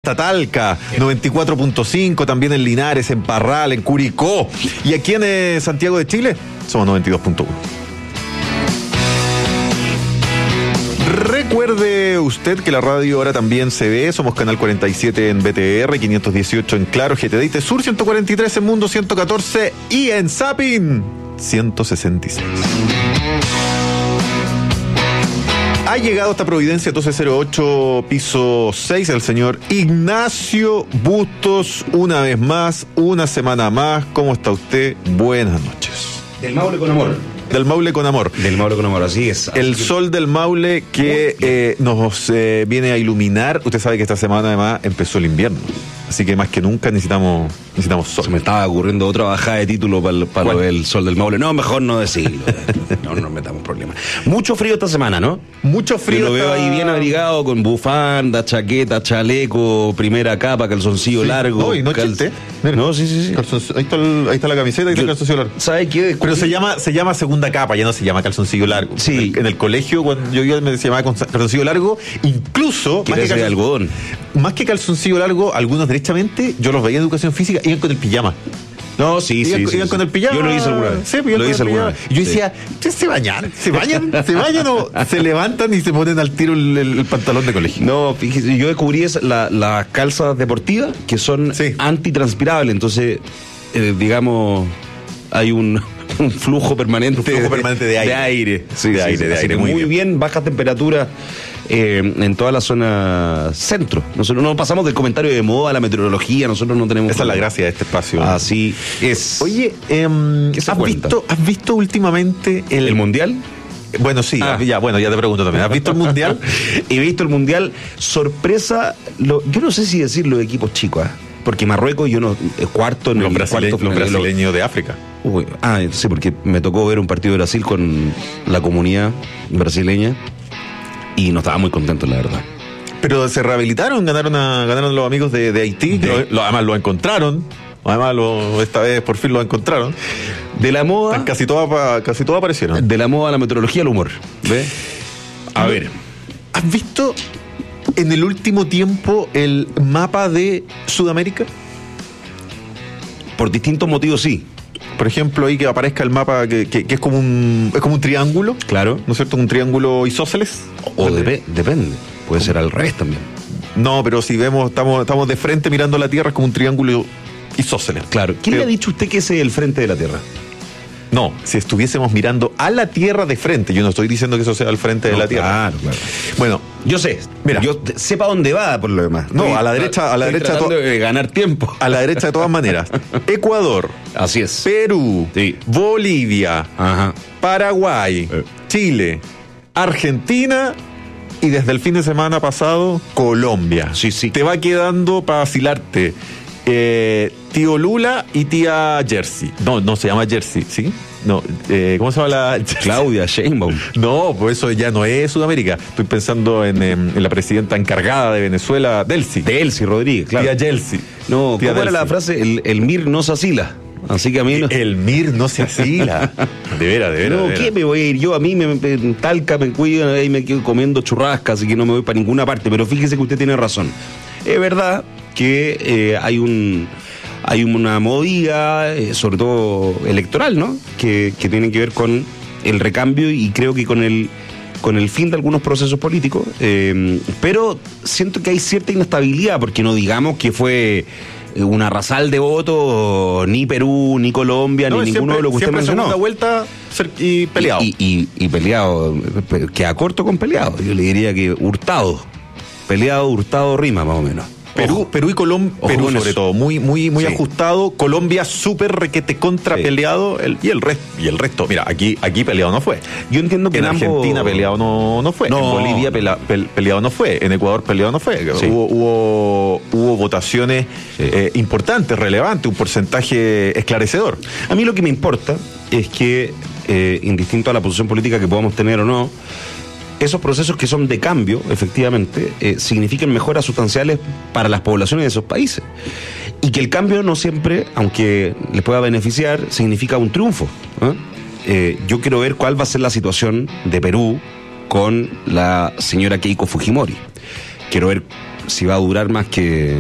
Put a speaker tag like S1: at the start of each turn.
S1: hasta Talca, 94.5, también en Linares, en Parral, en Curicó. Y aquí en Santiago de Chile somos 92.1. Recuerde usted que la radio ahora también se ve. Somos Canal 47 en BTR, 518 en Claro, GTDT Sur 143, en Mundo 114 y en Zapping 166. Ha llegado hasta Providencia 1208, piso 6, el señor Ignacio Bustos, una vez más, una semana más. ¿Cómo está usted? Buenas noches.
S2: Del Maule con amor.
S1: Del Maule con amor.
S2: Del Maule con amor, así es.
S1: El sol del Maule que nos viene a iluminar. Usted sabe que esta semana además empezó el invierno. Así que más que nunca necesitamos sol.
S2: Se me estaba ocurriendo otra bajada de título para lo del sol del Maule. No, mejor no decirlo. No nos metamos problemas. Mucho frío esta semana, ¿no?
S1: Mucho frío.
S2: Yo lo veo ahí bien abrigado, con bufanda, chaqueta, chaleco, primera capa, calzoncillo largo.
S1: No, y no chiste.
S2: No, sí.
S1: Ahí está la camiseta y está el calzoncillo largo.
S2: ¿Sabe qué?
S1: Pero se llama segunda capa, ya no se llama calzoncillo largo.
S2: Sí.
S1: En el colegio, cuando yo iba, me llamaba calzoncillo largo, incluso
S2: más que algodón.
S1: Más que calzoncillo largo, algunos derechamente, yo los veía en educación física, iban con el pijama.
S2: No, sí.
S1: Iban con el pijama.
S2: Yo lo hice alguna vez.
S1: Sí, lo hice alguna vez. Y yo decía, ¿ustedes se bañan o se levantan y se ponen al tiro el pantalón de colegio?
S2: No, fíjese, yo descubrí las calzas deportivas que son antitranspirables, entonces, digamos, hay un flujo permanente,
S1: de aire.
S2: Sí, de aire. Muy bien, baja temperatura en toda la zona centro. Nosotros no pasamos del comentario de moda a la meteorología, nosotros no tenemos...
S1: Esa es la gracia de este espacio.
S2: Así es.
S1: Oye, ¿has visto últimamente
S2: el Mundial?
S1: Bueno, sí, ya te pregunto también. ¿Has visto el Mundial?
S2: He visto el Mundial. Sorpresa, yo no sé si decir los equipos chicos, porque Marruecos, cuarto en
S1: los brasileños de África.
S2: Sí, porque me tocó ver un partido de Brasil con la comunidad brasileña y no estaba muy contento, la verdad.
S1: Pero se rehabilitaron, ganaron los amigos de Haití, además lo encontraron. Además, esta vez por fin lo encontraron.
S2: De la moda...
S1: Casi todos aparecieron.
S2: De la moda a la meteorología al humor. ¿Ves? A ver.
S1: ¿Has visto en el último tiempo el mapa de Sudamérica?
S2: Por distintos motivos, sí.
S1: Por ejemplo, ahí que aparezca el mapa que es como un triángulo.
S2: Claro.
S1: ¿No es cierto? Un triángulo isósceles.
S2: Depende. Puede ser al revés también.
S1: No, pero si vemos, estamos de frente mirando la Tierra, es como un triángulo isósceles.
S2: Claro. ¿Quién le ha dicho usted que ese es el frente de la Tierra?
S1: No, si estuviésemos mirando a la Tierra de frente, yo no estoy diciendo que eso sea el frente de la Tierra.
S2: Claro.
S1: Bueno,
S2: yo sé.
S1: Mira,
S2: yo sé para dónde va, por lo demás.
S1: No, a la derecha
S2: de ganar tiempo.
S1: A la derecha de todas maneras. Ecuador.
S2: Así es.
S1: Perú.
S2: Sí.
S1: Bolivia.
S2: Ajá.
S1: Paraguay. Chile. Argentina. Y desde el fin de semana pasado, Colombia.
S2: Sí.
S1: Te va quedando para vacilarte. Tío Lula y tía Jersey. No se llama Jersey, ¿sí? No, ¿cómo se llama la...?
S2: Claudia Sheinbaum.
S1: No, pues eso ya no es Sudamérica. Estoy pensando en la presidenta encargada de Venezuela, Delcy
S2: Rodríguez, claro.
S1: Tía Jersey.
S2: No,
S1: tía
S2: ¿cómo era la frase? El MIR no se asila. Así que a mí no...
S1: El MIR no se asila. De veras.
S2: No, ¿qué me voy a ir yo? A mí en Talca me cuidan, ahí me quedo comiendo churrascas, así que no me voy para ninguna parte. Pero fíjese que usted tiene razón. Es verdad que hay una movida, sobre todo electoral, ¿no? Que tiene que ver con el recambio y creo que con el fin de algunos procesos políticos. Pero siento que hay cierta inestabilidad, porque no digamos que fue un arrasal de votos, ni Perú, ni Colombia, ni ninguno de los que usted mencionó.
S1: Segunda vuelta y peleado.
S2: Y peleado, queda corto con peleado. Yo le diría que Hurtado rima más o menos.
S1: Perú y Colombia, Perú sobre todo, muy ajustado. Colombia súper requete contra peleado. Y el resto, mira, aquí peleado no fue.
S2: Yo entiendo que
S1: en Argentina peleado no fue. En Bolivia peleado no fue. En Ecuador peleado no fue. Sí. Hubo votaciones importantes, relevantes, un porcentaje esclarecedor.
S2: A mí lo que me importa es que, indistinto a la posición política que podamos tener o no, esos procesos que son de cambio, efectivamente, significan mejoras sustanciales para las poblaciones de esos países. Y que el cambio no siempre, aunque les pueda beneficiar, significa un triunfo. Yo quiero ver cuál va a ser la situación de Perú con la señora Keiko Fujimori. Quiero ver si va a durar más que